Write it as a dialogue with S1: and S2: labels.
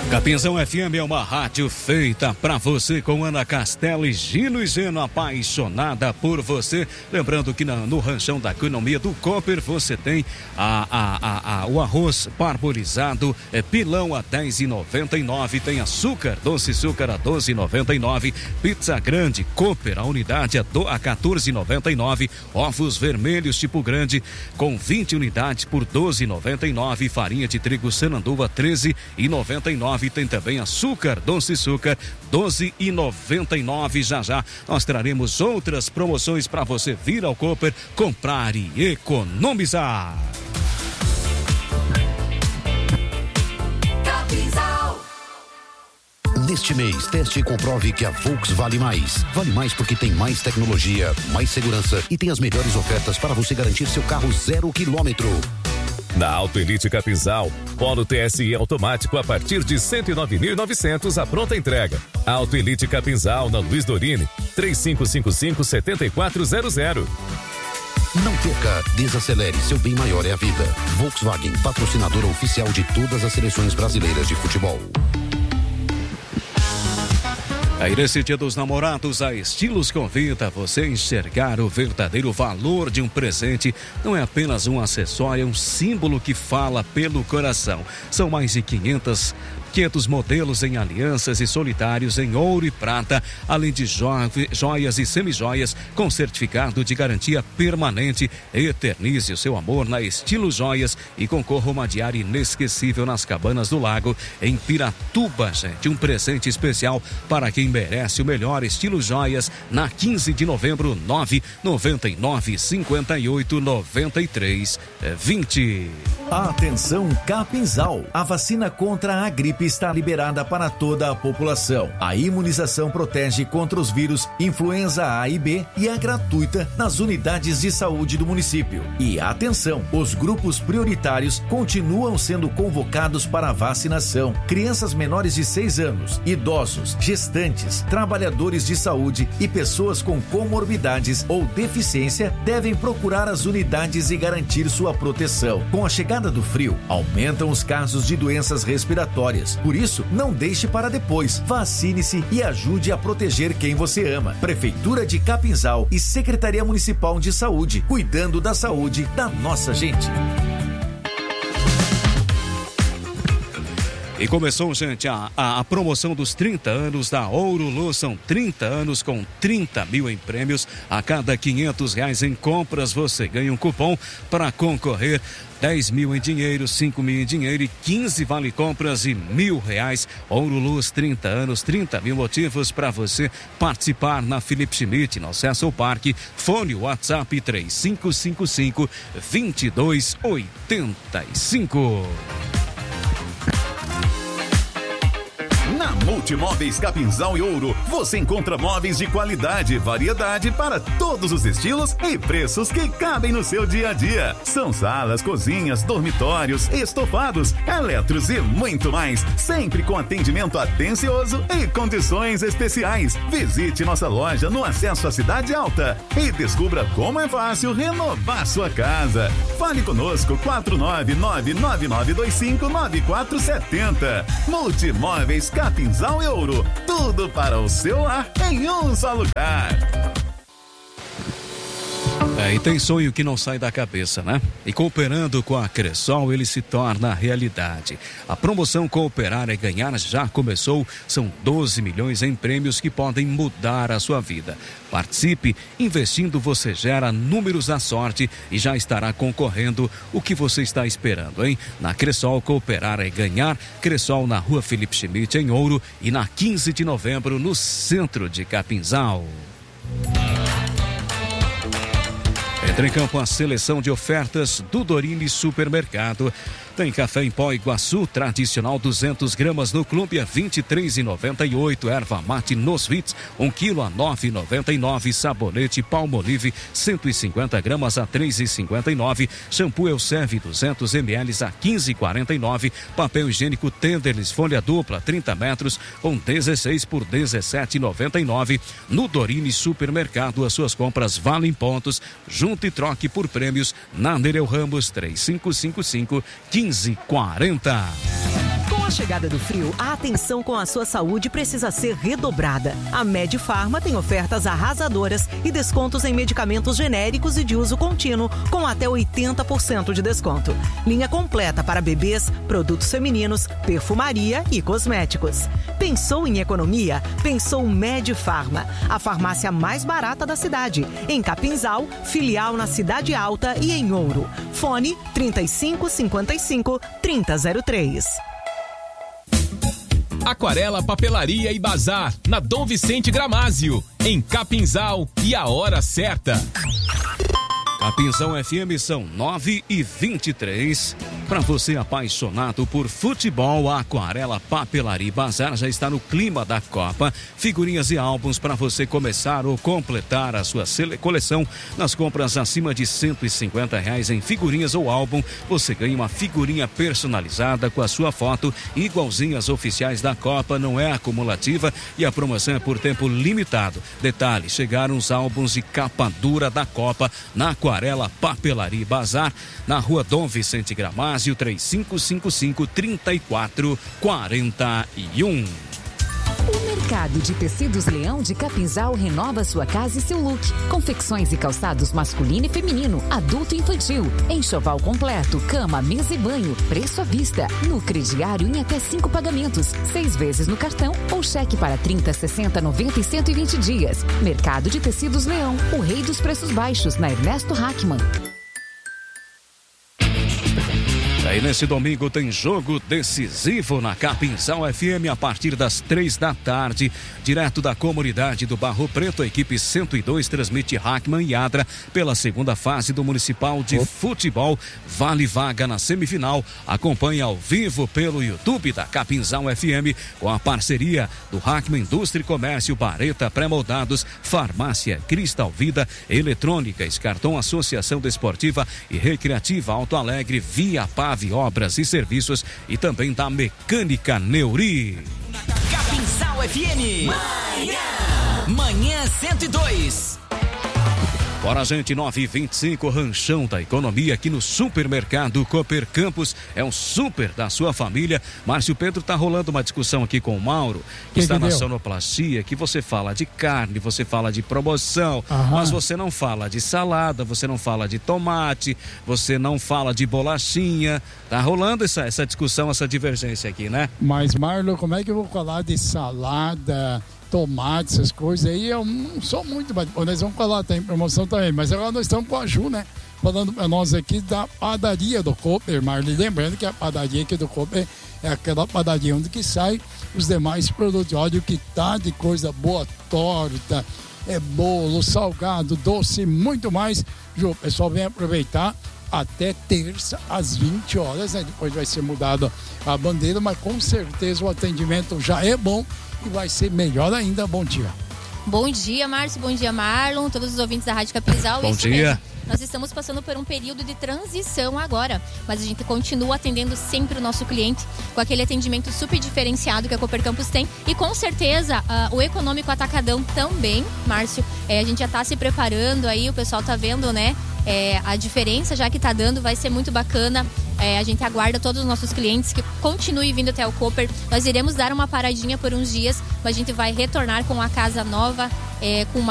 S1: Capinzão FM é uma rádio feita pra você, com Ana Castelo e Gino e Geno, apaixonada por você. Lembrando que no ranchão da economia do Cooper você tem o arroz parbolizado, pilão a R$10,99, tem açúcar, doce açúcar a R$12,99, pizza grande Cooper, a unidade a R$14,99, ovos vermelhos tipo grande com 20 unidades por R$12,99, farinha de trigo Sananduva R$13,99. Tem também açúcar, doce açúcar, R$12,99. Já nós traremos outras promoções para você vir ao Cooper, comprar e economizar.
S2: Neste mês, teste e comprove que a Volks vale mais. Vale mais porque tem mais tecnologia, mais segurança e tem as melhores ofertas para você garantir seu carro 0 quilômetro.
S3: Na Auto Elite Capinzal, Polo TSI automático a partir de 109.900 a pronta entrega. Auto Elite Capinzal, na Luiz Dorini, 3555-7400.
S2: Não perca, desacelere, seu bem maior é a vida. Volkswagen, patrocinadora oficial de todas as seleções brasileiras de futebol.
S1: Aí nesse Dia dos Namorados, a Estilos convida você a enxergar o verdadeiro valor de um presente. Não é apenas um acessório, é um símbolo que fala pelo coração. São mais de 500 modelos em alianças e solitários em ouro e prata, além de joias e semijoias com certificado de garantia permanente. Eternize o seu amor na Estilo Joias e concorra a uma diária inesquecível nas Cabanas do Lago, em Piratuba, gente. Um presente especial para quem merece o melhor. Estilo Joias, na 15 de novembro, 999-58-93-20.
S4: Atenção Capinzal, a vacina contra a gripe está liberada para toda a população. A imunização protege contra os vírus influenza A e B e é gratuita nas unidades de saúde do município. E atenção, os grupos prioritários continuam sendo convocados para a vacinação. Crianças menores de 6 anos, idosos, gestantes, trabalhadores de saúde e pessoas com comorbidades ou deficiência devem procurar as unidades e garantir sua proteção. Com a chegada do frio, aumentam os casos de doenças respiratórias. Por isso, não deixe para depois. Vacine-se e ajude a proteger quem você ama. Prefeitura de Capinzal e Secretaria Municipal de Saúde, cuidando da saúde da nossa gente.
S1: E começou, gente, a promoção dos 30 anos da Ouro Luz. São 30 anos com 30 mil em prêmios. A cada R$500 em compras, você ganha um cupom para concorrer. 10 mil em dinheiro, 5 mil em dinheiro e 15 vale compras e R$1.000. Ouro Luz, 30 anos, 30 mil motivos para você participar na Felipe Schmidt, no acesso ao parque. Fone WhatsApp 3555-2285.
S5: Na Multimóveis Capinzal e Ouro, você encontra móveis de qualidade e variedade para todos os estilos e preços que cabem no seu dia a dia. São salas, cozinhas, dormitórios, estofados, eletros e muito mais, sempre com atendimento atencioso e condições especiais. Visite nossa loja no acesso à Cidade Alta e descubra como é fácil renovar sua casa. Fale conosco, 49999259470. Multimóveis Capinzal e Ouro, tudo para o seu lar em um só lugar.
S1: E tem sonho que não sai da cabeça, né? E cooperando com a Cressol, ele se torna realidade. A promoção Cooperar é Ganhar já começou. São 12 milhões em prêmios que podem mudar a sua vida. Participe, investindo você gera números da sorte e já estará concorrendo. O que você está esperando, hein? Na Cressol, Cooperar é Ganhar. Cressol na Rua Felipe Schmidt, em Ouro, e na 15 de novembro, no centro de Capinzal. Entra em campo a seleção de ofertas do Dorini Supermercado. Tem café em pó Iguaçu, tradicional 200 gramas no clube a R$23,98. Erva mate Nosvitz, 1 quilo a R$9,99. Sabonete Palmolive, 150 gramas a R$3,59. Shampoo Elseve, 200 ml a R$15,49. Papel higiênico Tenderlis, folha dupla, 30 metros, com 16 por R$17,99. No Dorini Supermercado, as suas compras valem pontos. Junte e troque por prêmios na Nereu Ramos, 3555-1540.
S6: Com a chegada do frio, a atenção com a sua saúde precisa ser redobrada. A Medifarma tem ofertas arrasadoras e descontos em medicamentos genéricos e de uso contínuo, com até 80% de desconto. Linha completa para bebês, produtos femininos, perfumaria e cosméticos. Pensou em economia? Pensou Medifarma, a farmácia mais barata da cidade. Em Capinzal, filial na Cidade Alta e em Ouro. Fone 3555-3003.
S7: Aquarela Papelaria e Bazar, na Dom Vicente Gramásio, em Capinzal, e a hora certa.
S1: Capinzal FM são 9h23. Para você apaixonado por futebol, a Aquarela Papelaria e Bazar já está no clima da Copa. Figurinhas e álbuns para você começar ou completar a sua coleção. Nas compras acima de R$150 em figurinhas ou álbum, você ganha uma figurinha personalizada com a sua foto, igualzinha às oficiais da Copa, não é acumulativa e a promoção é por tempo limitado. Detalhe, chegaram os álbuns de capa dura da Copa na Aquarela Papelaria e Bazar, na Rua Dom Vicente Gramásio, 3555-3441.
S8: O Mercado de Tecidos Leão de Capinzal renova sua casa e seu look. Confecções e calçados masculino e feminino, adulto e infantil. Enxoval completo, cama, mesa e banho. Preço à vista. No crediário em até 5 pagamentos. 6 vezes no cartão ou cheque para 30, 60, 90 e 120 dias. Mercado de Tecidos Leão, o rei dos preços baixos, na Ernesto Hackman.
S1: Aí nesse domingo tem jogo decisivo na Capinzal FM a partir das 3 da tarde, direto da comunidade do Barro Preto. A equipe 102 transmite Hackman e Adra pela segunda fase do Municipal de Futebol. Vale vaga na semifinal. Acompanhe ao vivo pelo YouTube da Capinzal FM com a parceria do Hackman Indústria e Comércio, Bareta Pré-Moldados, Farmácia Cristal Vida, Eletrônicas, Cartão Associação Desportiva e Recreativa Alto Alegre, Via Pave Obras e Serviços e também da Mecânica Neuri.
S9: Capinzal FM. Manhã 102.
S1: Bora, gente, 9h25, Ranchão da Economia aqui no Supermercado Cooper Campos. É um super da sua família. Márcio Pedro, tá rolando uma discussão aqui com o Mauro, que está na sonoplastia, que você fala de carne, você fala de promoção, mas você não fala de salada, você não fala de tomate, você não fala de bolachinha. Tá rolando essa discussão, essa divergência aqui, né?
S10: Mas, Marlon, como é que eu vou falar de salada, tomate, essas coisas aí? Eu não sou muito, mas nós vamos falar, tem promoção também, mas agora nós estamos com a Ju, né? Falando para nós aqui da padaria do Cooper, Marlon. Lembrando que a padaria aqui do Cooper é aquela padaria onde que sai os demais produtos. Olha o que tá de coisa boa, torta, bolo, salgado, doce, muito mais. Ju, o pessoal vem aproveitar até terça às 20 horas, né? Depois vai ser mudada a bandeira, mas com certeza o atendimento já é bom e vai ser melhor ainda. Bom dia.
S11: Bom dia, Márcio. Bom dia, Marlon. Todos os ouvintes da Rádio Capinzal.
S1: Bom dia.
S11: Mesmo. Nós estamos passando por um período de transição agora, mas a gente continua atendendo sempre o nosso cliente com aquele atendimento super diferenciado que a Cooper Campos tem e com certeza o Econômico Atacadão também, Márcio. A gente já está se preparando aí, o pessoal está vendo, né? A diferença já que está dando vai ser muito bacana. A gente aguarda todos os nossos clientes que continuem vindo até o Cooper. Nós iremos dar uma paradinha por uns dias, mas a gente vai retornar com a casa nova, com